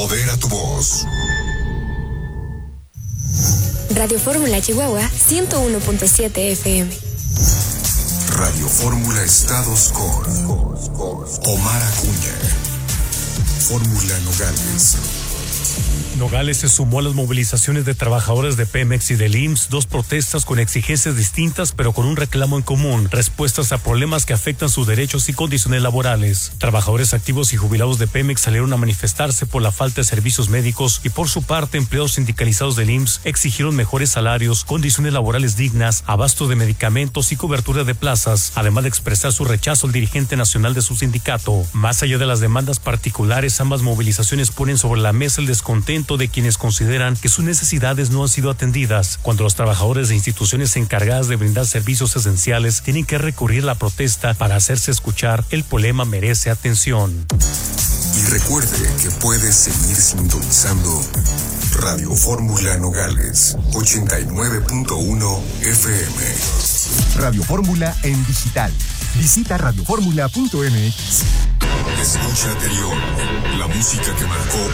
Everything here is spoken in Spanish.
Modera tu voz. Radio Fórmula Chihuahua 101.7 FM. Radio Fórmula Estados con Omar Acuña. Fórmula Nogales. Nogales se sumó a las movilizaciones de trabajadores de Pemex y del IMSS, dos protestas con exigencias distintas pero con un reclamo en común, respuestas a problemas que afectan sus derechos y condiciones laborales. Trabajadores activos y jubilados de Pemex salieron a manifestarse por la falta de servicios médicos y por su parte empleados sindicalizados del IMSS exigieron mejores salarios, condiciones laborales dignas, abasto de medicamentos y cobertura de plazas, además de expresar su rechazo al dirigente nacional de su sindicato. Más allá de las demandas particulares, ambas movilizaciones ponen sobre la mesa el descontento de quienes consideran que sus necesidades no han sido atendidas. Cuando los trabajadores de instituciones encargadas de brindar servicios esenciales tienen que recurrir a la protesta para hacerse escuchar, el problema merece atención. Y recuerde que puede seguir sintonizando Radio Fórmula Nogales 89.1 FM. Radio Fórmula en digital. Visita radioformula.mx. Escucha anterior, la música que marcó